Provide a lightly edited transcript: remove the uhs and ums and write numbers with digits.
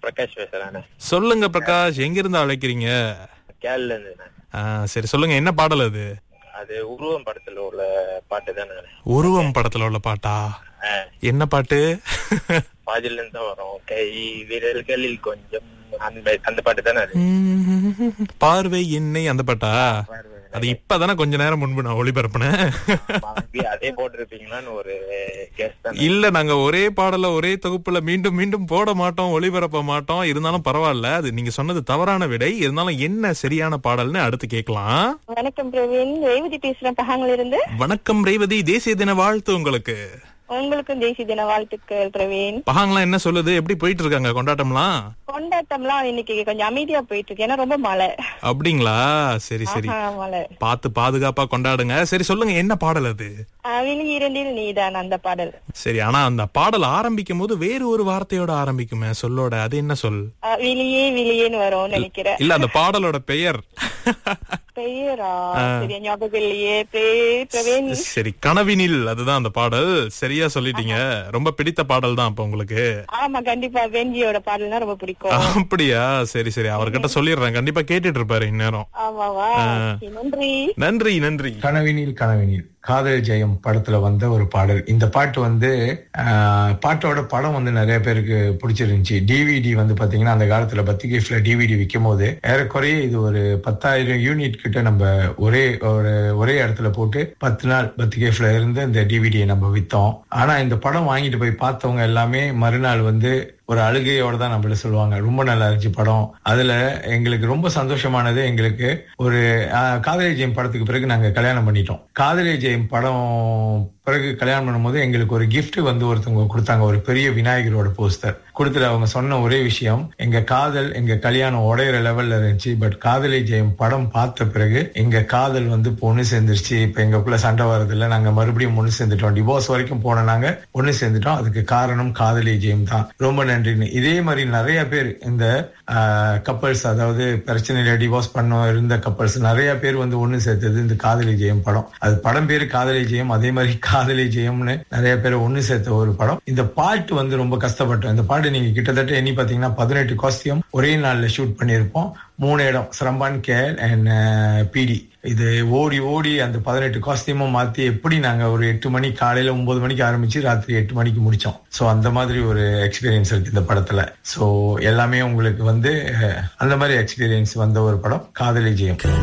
பிரகாஷ் பேசுறேன். சொல்லுங்க பிரகாஷ், எங்க இருந்து அழைக்கிறீங்க? கேரள இருந்து. சரி சொல்லுங்க, என்ன பாடல் அது? அது உருவம் படத்துல உள்ள பாட்டு தானே. உருவம் படத்துல உள்ள பாட்டா? என்ன பாட்டு? பாதில இருந்து தான் வரும். கை விரல்களில் கொஞ்சம் அந்த பாட்டு தானே அது. பார்வை என்னை அந்த பாட்டா? அது இப்பதானே கொஞ்ச நேரம் முன்பு நான் ஒளிபரப்புனேன். அதே போட்டிருப்பீங்களான்னு ஒரு கெஸ் தான். இல்ல, நாங்க ஒரே பாடல ஒரே தொகுப்புல மீண்டும் மீண்டும் போட மாட்டோம், ஒளிபரப்ப மாட்டோம். இருந்தாலும் பரவாயில்ல, அது நீங்க சொன்னது தவறான விடை. இருந்தாலும் என்ன சரியான பாடல்னு அடுத்து கேட்கலாம். வணக்கம் பிரவீன், ரேவதி பேசுறேன் பஹாங்ல இருந்து. வணக்கம் ரேவதி, தேசிய தின வாழ்த்து உங்களுக்கு. உங்களுக்கும் தேசிய தின வாழ்த்துக்கள் பிரவீன். பஹாங்லாம் என்ன சொல்லுது? எப்படி போயிட்டு இருக்காங்க கொண்டாட்டம்லாம்? கொண்டாட்டம்லாம் இன்னைக்கு கொஞ்சம் அமைதியா போயிட்டு இருக்கு, ஏன்னா ரொம்ப மழை. அப்படிங்களா? சரி சரி, மழை. பார்த்து பாதுகாப்பா கொண்டாடுங்க. சரி சொல்லுங்க, என்ன பாடல் அது? விழியிரண்டில் நீதான் அந்த பாடல். சரி, ஆனா அந்த பாடல் ஆரம்பிக்கும் போது வேறு ஒரு வார்த்தையோட ஆரம்பிக்குமே சொல்லோட, அது என்ன சொல்? விழியே விழியேன்னு வரும் நினைக்கிறேன். இல்ல, அந்த பாடலோட பெயர். பெயரா சரியா ஞாபகம் இல்லையே பிரவீன். சரி, கனவினில், அதுதான் அந்த பாடல். சரியா சொல்லிட்டீங்க. ரொம்ப பிடித்த பாடல் தான் அப்ப உங்களுக்கு? ஆமா, கண்டிப்பா வெஞ்சியோட பாடல்னா ரொம்ப பிடிக்கும். அப்படியா? சரி சரி, அவர்கிட்ட சொல்லிடுறேன், கண்டிப்பா கேட்டுட்டு இருப்பாரு இந்நேரம். ஆமாவா? நன்றி நன்றி நன்றி. கனவினில் கனவினில் காதல் ஜெயம் படத்துல வந்த ஒரு பாடல். இந்த பாட்டு வந்து பாட்டோட படம் வந்து நிறைய பேருக்கு பிடிச்சிருந்துச்சு. டிவிடி வந்து பாத்தீங்கன்னா அந்த காலத்துல பர்த் கிஃப்ட்ல டிவிடி விற்கும் போது ஏறக்குறைய இது ஒரு 10,000 யூனிட் கிட்ட நம்ம ஒரே இடத்துல போட்டு 10 நாள் பர்த் கிஃப்ட்ல இருந்து இந்த டிவிடியை நம்ம வித்தோம். ஆனா இந்த படம் வாங்கிட்டு போய் பார்த்தவங்க எல்லாமே மறுநாள் வந்து ஒரு அழுகையோட தான் நம்மள சொல்லுவாங்க, ரொம்ப நல்லா இருந்துச்சு படம். அதுல எங்களுக்கு ரொம்ப சந்தோஷமானது, எங்களுக்கு ஒரு காதலி ஜெயம் படத்துக்கு பிறகு நாங்க கல்யாணம் பண்ணிட்டோம். காதலி ஜெயம் படம் பிறகு கல்யாணம் பண்ணும்போது எங்களுக்கு ஒரு கிஃப்ட் வந்து ஒருத்தவங்க கொடுத்தாங்க, ஒரு பெரிய விநாயகரோட போஸ்டர் கொடுத்துட்டு அவங்க சொன்ன ஒரே விஷயம், எங்க காதல் எங்க கல்யாணம் உடையிற லெவல்ல இருந்துச்சு, பட் காதலி ஜெயம் படம் பார்த்த பிறகு எங்க காதல் வந்து ஒண்ணு சேர்ந்துருச்சு. இப்ப எங்களுக்குள்ள சண்டை வர்றதில்ல, நாங்க மறுபடியும் ஒண்ணு சேர்ந்துட்டோம். டிவோர்ஸ் வரைக்கும் போன நாங்க ஒண்ணு சேர்ந்துட்டோம். அதுக்கு காரணம் காதலி ஜெயம் தான். ரொம்ப நன்றின்னு. இதே மாதிரி நிறைய பேர் இந்த கப்பல்ஸ், அதாவது பிரச்சனையில டிவோர்ஸ் பண்ண இருந்த கப்பல்ஸ் நிறைய பேர் வந்து ஒண்ணு சேர்த்தது இந்த காதலி ஜெயம் படம். அது படம் பேரு காதலி ஜெயம், அதே மாதிரி காதலி ஜெயம்னு நிறைய பேர் ஒண்ணு சேர்த்த ஒரு படம். இந்த பாட்டு வந்து ரொம்ப கஷ்டப்பட்டோம். இந்த பாட்டு நீங்க கிட்டத்தட்ட எண்ணி பாத்தீங்கன்னா 18 காஸ்டியூம் ஒரே நாள்ல ஷூட் பண்ணியிருப்போம். 3 இடம், ஸ்ரம்பான், கேல் அண்ட் பிடி. இது ஓடி ஓடி அந்த 18 காஸ்டியூமும் மாத்தி எப்படி நாங்க ஒரு 8 மணி காலையில 9 மணிக்கு ஆரம்பிச்சு ராத்திரி 8 மணிக்கு முடிச்சோம். சோ அந்த மாதிரி ஒரு எக்ஸ்பீரியன்ஸ் இருக்கு இந்த படத்துல. சோ எல்லாமே உங்களுக்கு வந்து அந்த மாதிரி எக்ஸ்பீரியன்ஸ் வந்த ஒரு படம் காதலி ஜெயம்.